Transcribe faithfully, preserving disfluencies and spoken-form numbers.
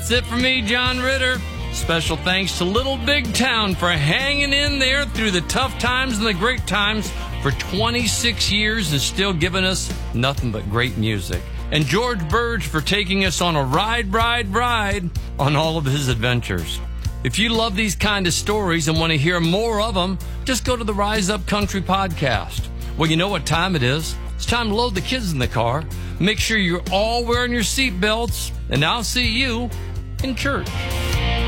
That's it for me, John Ritter. Special thanks to Little Big Town for hanging in there through the tough times and the great times for twenty-six years and still giving us nothing but great music. And George Burge for taking us on a ride, ride, ride on all of his adventures. If you love these kind of stories and want to hear more of them, just go to the Rise Up Country podcast. Well, you know what time it is. It's time to load the kids in the car. Make sure you're all wearing your seatbelts, and I'll see you in church.